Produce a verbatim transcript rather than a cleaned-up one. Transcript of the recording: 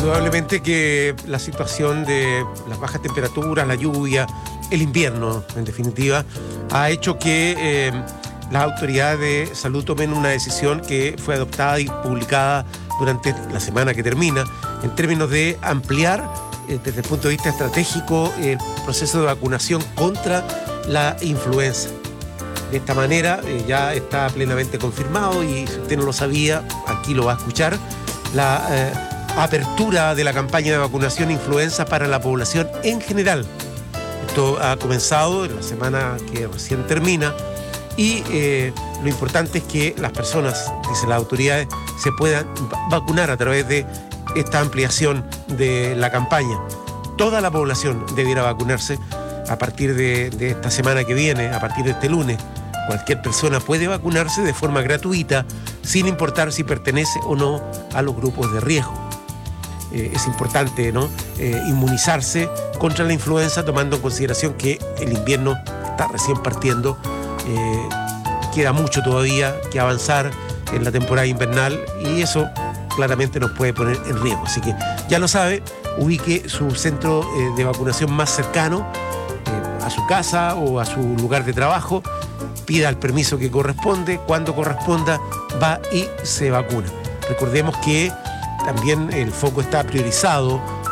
Indudablemente que la situación de las bajas temperaturas, la lluvia, el invierno, en definitiva, ha hecho que eh, las autoridades de salud tomen una decisión que fue adoptada y publicada durante la semana que termina, en términos de ampliar, eh, desde el punto de vista estratégico, el proceso de vacunación contra la influenza. De esta manera, eh, ya está plenamente confirmado, y si usted no lo sabía, aquí lo va a escuchar, la eh, apertura de la campaña de vacunación influenza para la población en general. Esto ha comenzado en la semana que recién termina, y eh, lo importante es que las personas, dicen las autoridades, se puedan vacunar a través de esta ampliación de la campaña. Toda la población debiera vacunarse a partir de, de esta semana que viene, a partir de este lunes. Cualquier persona puede vacunarse de forma gratuita, sin importar si pertenece o no a los grupos de riesgo. Eh, es importante, ¿no?, eh, inmunizarse contra la influenza, tomando en consideración que el invierno está recién partiendo. Eh, queda mucho todavía que avanzar en la temporada invernal, y eso claramente nos puede poner en riesgo. Así que ya lo sabe, ubique su centro eh, de vacunación más cercano, eh, a su casa o a su lugar de trabajo, pida el permiso que corresponde, cuando corresponda, va y se vacuna. Recordemos que también el foco está priorizado